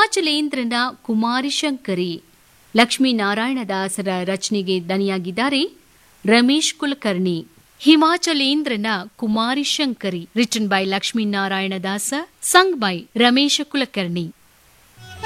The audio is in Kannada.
ಹಿಮಾಚಲೇಂದ್ರನ ಕುಮಾರಿ ಶಂಕರಿ. ಲಕ್ಷ್ಮೀನಾರಾಯಣದಾಸರ ರಚನೆಗೆ ದನಿಯಾಗಿದ್ದಾರೆ ರಮೇಶ್ ಕುಲಕರ್ಣಿ. ಹಿಮಾಚಲೇಂದ್ರನ ಕುಮಾರಿ Shankari, written by ಲಕ್ಷ್ಮೀನಾರಾಯಣದಾಸ, sung by Ramesh Kulkarni.